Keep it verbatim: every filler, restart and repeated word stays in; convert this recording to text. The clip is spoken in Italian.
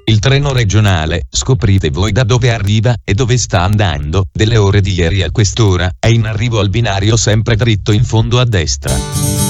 Il treno regionale, scoprite voi da dove arriva e dove sta andando, delle ore di ieri a quest'ora, è in arrivo al binario sempre dritto in fondo a destra.